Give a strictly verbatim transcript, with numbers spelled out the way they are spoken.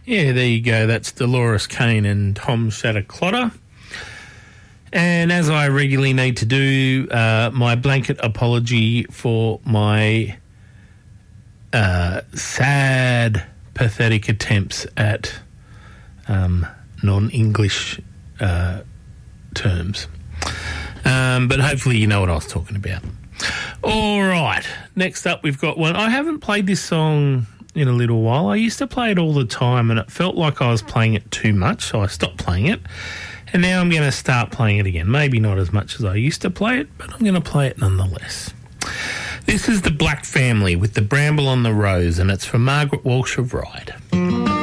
Yeah, there you go. That's Dolores Kane and Tom Shatterclotter. And as I regularly need to do, uh, my blanket apology for my uh, sad, pathetic attempts at um, non-English uh, terms. Um, but hopefully you know what I was talking about. All right. Next up, we've got one. I haven't played this song in a little while. I used to play it all the time and it felt like I was playing it too much, so I stopped playing it. And now I'm going to start playing it again. Maybe not as much as I used to play it, but I'm going to play it nonetheless. This is the Black Family with The Bramble on the Rose, and it's from Margaret Walsh of Ryde.